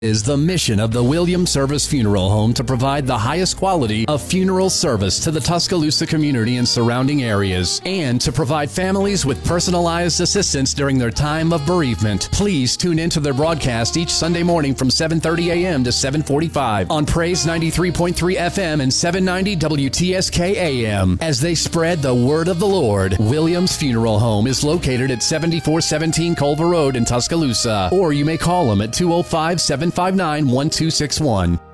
Is the mission of the Williams Service Funeral Home to provide the highest quality of funeral service to the Tuscaloosa community and surrounding areas, and to provide families with personalized assistance during their time of bereavement. Please tune into their broadcast each Sunday morning from 7:30 a.m. to 7:45 on Praise 93.3 FM and 790 WTSK AM as they spread the word of the Lord. Williams Funeral Home is located at 7417 Culver Road in Tuscaloosa, or you may call them at 205-759-1261.